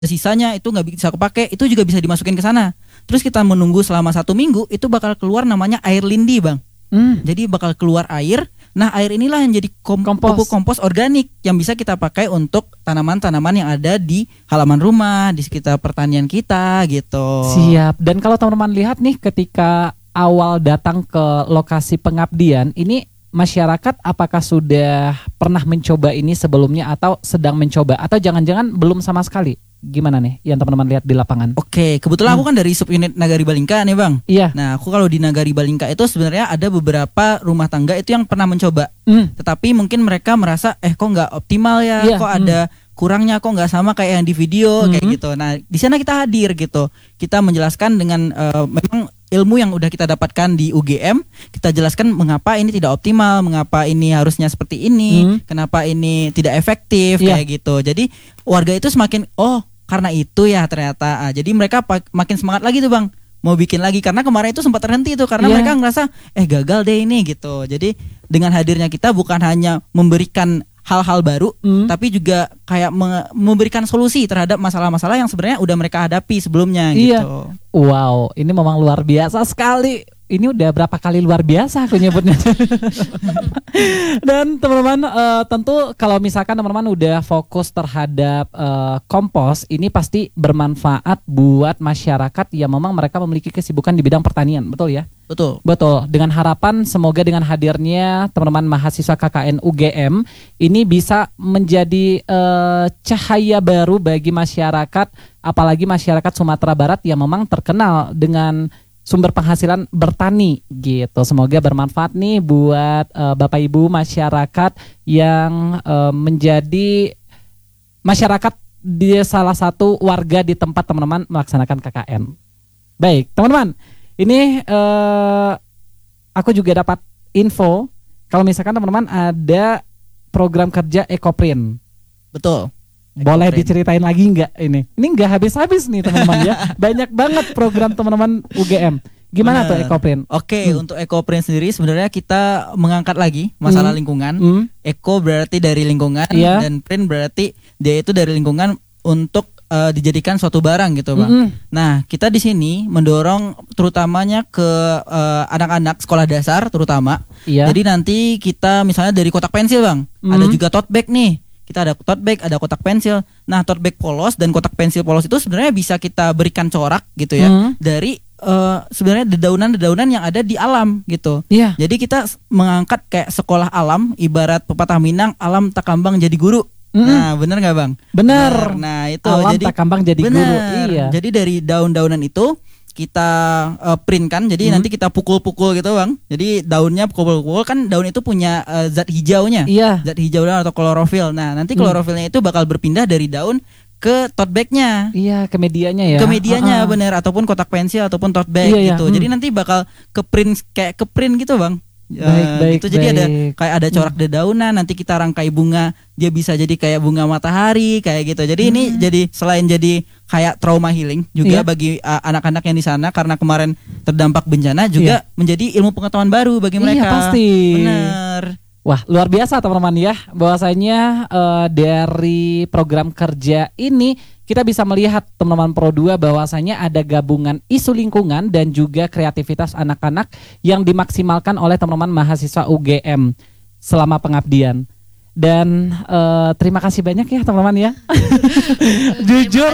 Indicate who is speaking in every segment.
Speaker 1: sisanya itu nggak bisa kepake, itu juga bisa dimasukin ke sana. Terus kita menunggu selama 1 minggu, itu bakal keluar namanya air lindi, Bang. Jadi bakal keluar air. Nah, air inilah yang jadi pupuk kompos organik yang bisa kita pakai untuk tanaman-tanaman yang ada di halaman rumah, di sekitar pertanian kita gitu.
Speaker 2: Siap. Dan kalau teman-teman lihat nih, ketika awal datang ke lokasi pengabdian, ini masyarakat apakah sudah pernah mencoba ini sebelumnya atau sedang mencoba atau jangan-jangan belum sama sekali? Gimana nih yang teman-teman lihat di lapangan?
Speaker 1: Oke, kebetulan aku kan dari subunit Nagari Balingka nih, Bang.
Speaker 2: Iya.
Speaker 1: Nah, aku kalau di Nagari Balingka itu sebenarnya ada beberapa rumah tangga itu yang pernah mencoba. Tetapi mungkin mereka merasa kok nggak optimal ya, kok ada kurangnya, kok nggak sama kayak yang di video kayak gitu. Nah, di sana kita hadir gitu. Kita menjelaskan dengan memang ilmu yang udah kita dapatkan di UGM, kita jelaskan mengapa ini tidak optimal, mengapa ini harusnya seperti ini, kenapa ini tidak efektif kayak gitu. Jadi warga itu semakin karena itu ya ternyata. Jadi mereka makin semangat lagi tuh, Bang, mau bikin lagi, karena kemarin itu sempat terhenti tuh karena mereka ngerasa gagal deh ini gitu. Jadi dengan hadirnya kita bukan hanya memberikan hal-hal baru, tapi juga kayak memberikan solusi terhadap masalah-masalah yang sebenarnya udah mereka hadapi sebelumnya gitu.
Speaker 2: Wow, ini memang luar biasa sekali. Ini udah berapa kali luar biasa aku nyebutnya. Dan teman-teman, tentu kalau misalkan teman-teman udah fokus terhadap kompos, ini pasti bermanfaat buat masyarakat yang memang mereka memiliki kesibukan di bidang pertanian, betul ya? Betul. Dengan harapan semoga dengan hadirnya teman-teman mahasiswa KKN UGM ini bisa menjadi cahaya baru bagi masyarakat, apalagi masyarakat Sumatera Barat yang memang terkenal dengan sumber penghasilan bertani gitu. Semoga bermanfaat nih buat Bapak Ibu masyarakat yang menjadi masyarakat di salah satu warga di tempat teman-teman melaksanakan KKN. Baik, teman-teman. Ini aku juga dapat info kalau misalkan teman-teman ada program kerja Ekoprint.
Speaker 1: Betul.
Speaker 2: Boleh diceritain lagi nggak ini? Ini nggak habis-habis nih teman-teman ya. Banyak banget program teman-teman UGM. Gimana tuh Ekoprint?
Speaker 1: Oke, untuk Ekoprint sendiri sebenarnya kita mengangkat lagi masalah lingkungan. Eko berarti dari lingkungan dan print berarti dia itu dari lingkungan untuk dijadikan suatu barang gitu, Bang. Nah, kita di sini mendorong terutamanya ke anak-anak sekolah dasar terutama. Jadi nanti kita misalnya dari kotak pensil, Bang. Ada juga tote bag nih. Kita ada tote bag, ada kotak pensil. Nah, tote bag polos dan kotak pensil polos itu sebenarnya bisa kita berikan corak gitu ya dari sebenarnya dedaunan-dedaunan yang ada di alam gitu. Jadi kita mengangkat kayak sekolah alam, ibarat pepatah Minang, alam tak kambang jadi guru. Nah, bener nggak, Bang?
Speaker 2: Bener.
Speaker 1: Nah, itu
Speaker 2: alam
Speaker 1: jadi
Speaker 2: tak kambang jadi guru. Iya.
Speaker 1: Jadi dari daun-daunan itu kita print kan, jadi nanti kita pukul-pukul gitu, Bang. Jadi daunnya pukul-pukul kan, daun itu punya zat hijaunya, zat hijau atau klorofil. Nah, nanti klorofilnya itu bakal berpindah dari daun ke tote bagnya. Iya,
Speaker 2: ke medianya ya.
Speaker 1: Ke medianya bener, ataupun kotak pensil ataupun tote bag gitu. Jadi nanti bakal ke print kayak ke print gitu, Bang.
Speaker 2: Baik,
Speaker 1: gitu. Jadi ada kayak ada corak dedaunan, nanti kita rangkai bunga, dia bisa jadi kayak bunga matahari kayak gitu. Jadi ini jadi selain jadi kayak trauma healing juga bagi anak-anak yang di sana karena kemarin terdampak bencana, juga menjadi ilmu pengetahuan baru bagi mereka.
Speaker 2: Iya, pasti.
Speaker 1: Benar.
Speaker 2: Wah, luar biasa teman-teman ya. Bahwasanya dari program kerja ini kita bisa melihat teman-teman Pro 2 bahwasanya ada gabungan isu lingkungan dan juga kreativitas anak-anak yang dimaksimalkan oleh teman-teman mahasiswa UGM selama pengabdian. Dan terima kasih banyak ya teman-teman ya. Jujur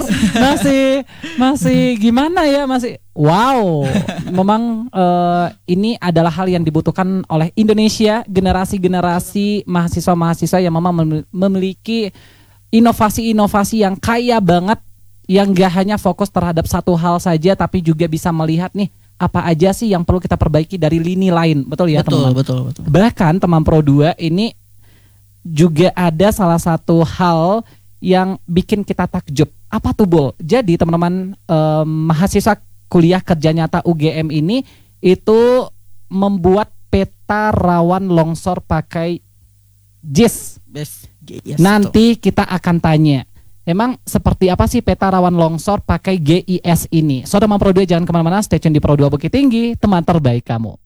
Speaker 2: masih gimana ya, masih wow. Memang ini adalah hal yang dibutuhkan oleh Indonesia, generasi-generasi mahasiswa-mahasiswa yang memang memiliki inovasi-inovasi yang kaya banget, yang gak hanya fokus terhadap satu hal saja, tapi juga bisa melihat nih apa aja sih yang perlu kita perbaiki dari lini lain. Betul ya, teman-teman? Betul. Bahkan teman Pro 2 ini juga ada salah satu hal yang bikin kita takjub. Apa tuh, Bol? Jadi teman-teman mahasiswa kuliah kerja nyata UGM ini itu membuat peta rawan longsor pakai JIS.
Speaker 1: Yes,
Speaker 2: nanti kita akan tanya, emang seperti apa sih peta rawan longsor pakai GIS ini? So, teman Pro 2 jangan kemana-mana, stay tune di Pro 2 Bukit Tinggi, teman terbaik kamu.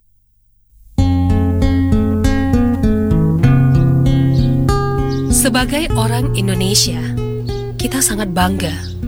Speaker 3: Sebagai orang Indonesia, kita sangat bangga